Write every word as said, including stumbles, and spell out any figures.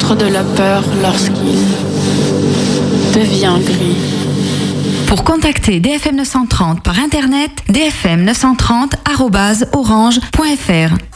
l'encre de la peur lorsqu'il devient gris. Pour contacter D F M neuf cent trente par internet, d f m neuf cent trente arobase orange point f r.